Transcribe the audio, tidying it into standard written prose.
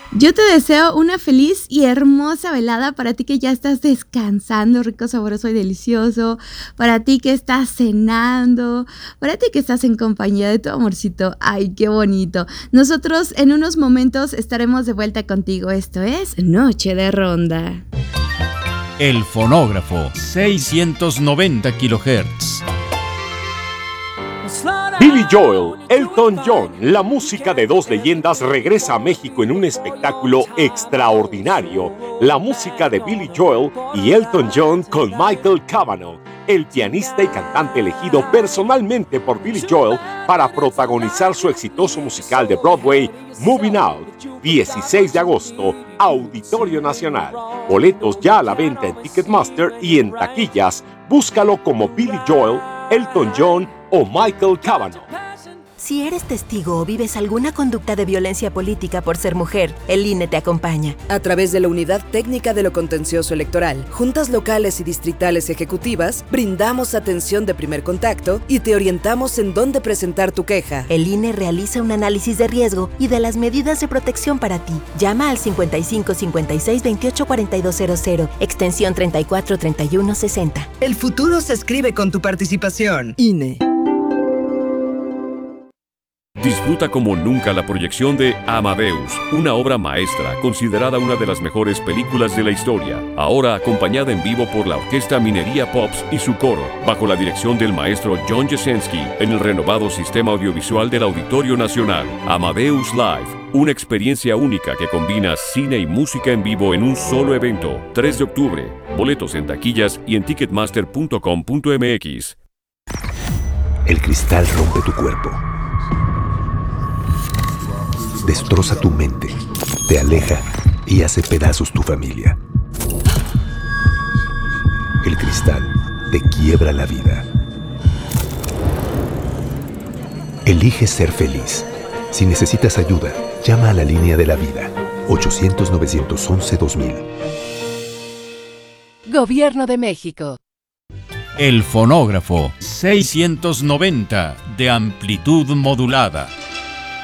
Yo te deseo una feliz y hermosa velada para ti que ya estás descansando, rico, sabroso y delicioso, para ti que estás cenando, para ti que estás en compañía de tu amorcito. Ay, qué bonito. Nosotros en unos momentos estaremos de vuelta contigo. Esto es Noche de Ronda. El fonógrafo, 690 kHz. Billy Joel, Elton John, la música de dos leyendas regresa a México en un espectáculo extraordinario. La música de Billy Joel y Elton John con Michael Cavanaugh, el pianista y cantante elegido personalmente por Billy Joel para protagonizar su exitoso musical de Broadway, Moving Out, 16 de agosto, Auditorio Nacional. Boletos ya a la venta en Ticketmaster y en taquillas. Búscalo como Billy Joel, Elton John o Michael Cavanaugh. Si eres testigo o vives alguna conducta de violencia política por ser mujer, el INE te acompaña. A través de la Unidad Técnica de lo Contencioso Electoral, juntas locales y distritales ejecutivas, brindamos atención de primer contacto y te orientamos en dónde presentar tu queja. El INE realiza un análisis de riesgo y de las medidas de protección para ti. Llama al 55 56 28 4200, extensión 34 31 60. El futuro se escribe con tu participación. INE. Disfruta como nunca la proyección de Amadeus, una obra maestra considerada una de las mejores películas de la historia, ahora acompañada en vivo por la Orquesta Minería Pops y su coro, bajo la dirección del maestro John Jasenski, en el renovado sistema audiovisual del Auditorio Nacional. Amadeus Live, una experiencia única que combina cine y música en vivo en un solo evento. 3 de octubre, boletos en taquillas y en ticketmaster.com.mx. El cristal rompe tu cuerpo, destroza tu mente, te aleja y hace pedazos tu familia. El cristal te quiebra la vida. Elige ser feliz. Si necesitas ayuda, llama a la línea de la vida, 800-911-2000. Gobierno de México. El fonógrafo, 690 de amplitud modulada.